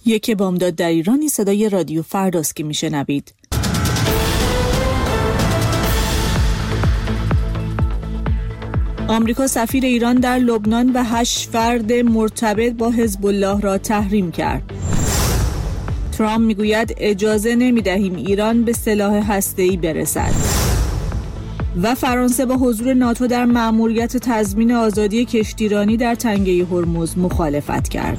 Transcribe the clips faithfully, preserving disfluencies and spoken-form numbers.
یک بامداد در ایرانی صدای رادیو فرداست که میشنوید. آمریکا سفیر ایران در لبنان و هشت فرد مرتبط با حزب الله را تحریم کرد. ترامپ میگوید اجازه نمیدهیم ایران به سلاح هسته‌ای برسد. و فرانسه با حضور ناتو در مأموریت تضمین آزادی کشتیرانی در تنگه هرمز مخالفت کرد.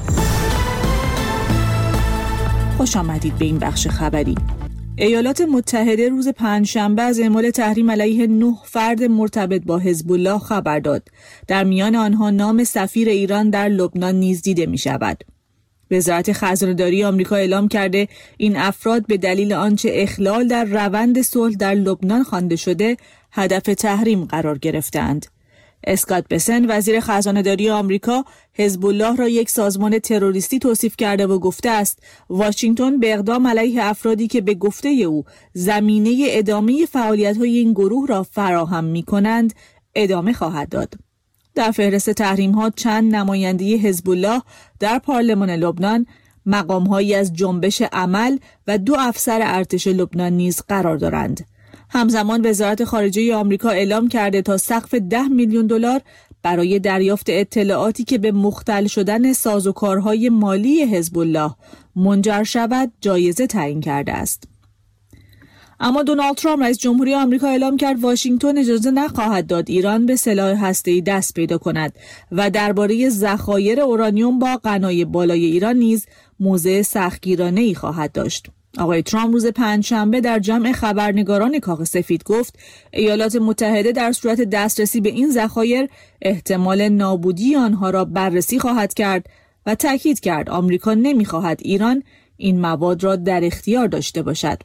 خوش آمدید به این بخش خبری. ایالات متحده روز پنجشنبه از اعمال تحریم علیه نه فرد مرتبط با حزب الله خبر داد. در میان آنها نام سفیر ایران در لبنان نیز دیده می شود. وزارت خزانه‌داری آمریکا اعلام کرده این افراد به دلیل آنچه اخلال در روند صلح در لبنان خوانده شده هدف تحریم قرار گرفتند. اسکات بسن وزیر خزانه‌داری آمریکا حزب الله را یک سازمان تروریستی توصیف کرده و گفته است واشنگتن به اقدام علیه افرادی که به گفته او زمینه ادامه فعالیت‌های این گروه را فراهم می‌کنند ادامه خواهد داد. در فهرست تحریم‌ها چند نماینده حزب الله در پارلمان لبنان، مقام‌هایی از جنبش عمل و دو افسر ارتش لبنان نیز قرار دارند. همزمان وزارت خارجه آمریکا اعلام کرده تا سقف ده میلیون دلار برای دریافت اطلاعاتی که به مختل شدن سازوکارهای مالی حزب الله منجر شود جایزه تعیین کرده است. اما دونالد ترامپ رئیس جمهوری آمریکا اعلام کرد واشنگتن اجازه نخواهد داد ایران به سلاح هسته‌ای دست پیدا کند و درباره ذخایر اورانیوم با غنای بالای ایران نیز موضع سختگیرانه‌ای خواهد داشت. آقای ترامپ روز پنجشنبه در جمع خبرنگاران کاخ سفید گفت ایالات متحده در صورت دسترسی به این ذخایر احتمال نابودی آنها را بررسی خواهد کرد و تاکید کرد آمریکا نمی‌خواهد ایران این مواد را در اختیار داشته باشد.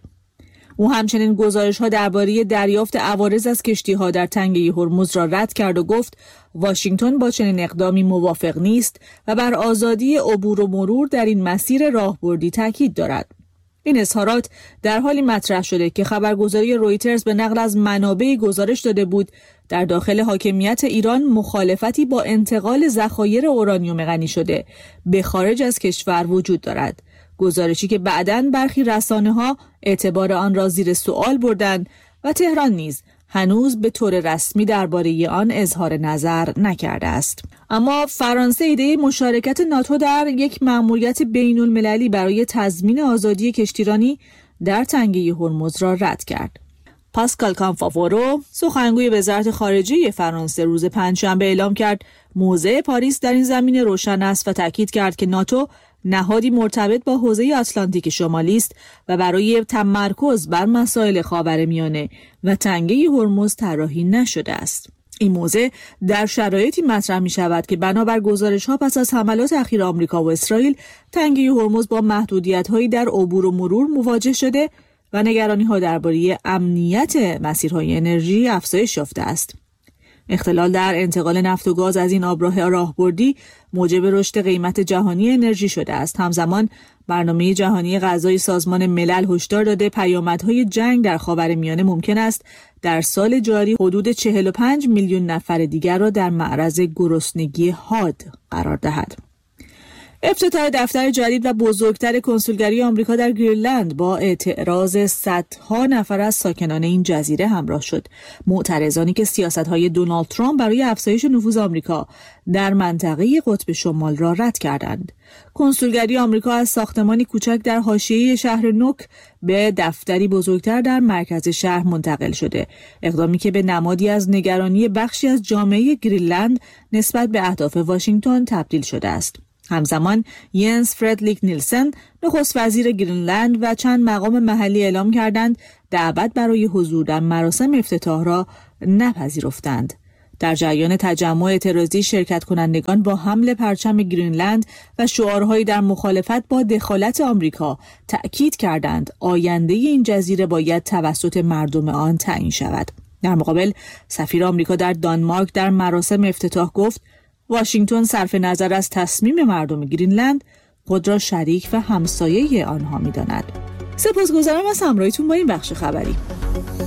او همچنین گزارش‌ها درباره دریافت عوارض از کشتی‌ها در تنگه هرمز را رد کرد و گفت واشنگتن با چنین اقدامی موافق نیست و بر آزادی عبور و مرور در این مسیر راهبردی تاکید دارد. این اظهارات در حالی مطرح شده که خبرگزاری رویترز به نقل از منابعی گزارش داده بود در داخل حاکمیت ایران مخالفتی با انتقال ذخایر اورانیوم غنی شده به خارج از کشور وجود دارد. گزارشی که بعداً برخی رسانه‌ها اعتبار آن را زیر سوال بردند و تهران نیز هنوز به طور رسمی درباره آن اظهار نظر نکرده است. اما فرانسه ایده مشارکت ناتو در یک مأموریت بین‌المللی برای تضمین آزادی کشتیرانی در تنگه هرمز را رد کرد. پاسکال کانفاورو سخنگوی وزارت خارجه فرانسه روز پنجشنبه اعلام کرد موضع پاریس در این زمینه روشن است و تاکید کرد که ناتو نهادی مرتبط با حوزه آتلانتیک شمالی است و برای تمرکز بر مسائل خاورمیانه و تنگه هرمز طراحی نشده است. این موضع در شرایطی مطرح می شود که بنابر گزارش‌ها پس از حملات اخیر آمریکا و اسرائیل تنگه هرمز با محدودیت‌هایی در عبور و مرور مواجه شده و نگرانی‌ها درباره امنیت مسیرهای انرژی افزایش یافته است. اختلال در انتقال نفت و گاز از این آبراه راهبردی موجب رشد قیمت جهانی انرژی شده است. همزمان برنامه جهانی غذای سازمان ملل هشدار داده پیامدهای جنگ در خاورمیانه ممکن است در سال جاری حدود چهل و پنج میلیون نفر دیگر را در معرض گرسنگی حاد قرار دهد. افتتاح دفتر جدید و بزرگتر کنسولگری آمریکا در گرینلند با اعتراض صدها نفر از ساکنان این جزیره همراه شد. معترضانی که سیاست‌های دونالد ترامپ برای افزایش نفوذ آمریکا در منطقه قطب شمال را رد کردند. کنسولگری آمریکا از ساختمانی کوچک در حاشیه شهر نوک به دفتری بزرگتر در مرکز شهر منتقل شده. اقدامی که به نمادی از نگرانی بخشی از جامعه گرینلند نسبت به اهداف واشنگتن تبدیل شده است. همزمان ینس فردریک نیلسن نخست وزیر گرینلند و چند مقام محلی اعلام کردند دعوت برای حضور در مراسم افتتاح را نپذیرفتند. در جریان تجمع اعتراضی شرکت کنندگان با حمل پرچم گرینلند و شعارهایی در مخالفت با دخالت آمریکا تأکید کردند آینده این جزیره باید توسط مردم آن تعیین شود. در مقابل سفیر آمریکا در دانمارک در مراسم افتتاح گفت واشنگتن صرف نظر از تصمیم مردم گرینلند خود را شریک و همسایه آنها می‌داند. سپاسگزارم از همراهیتون با این بخش خبری.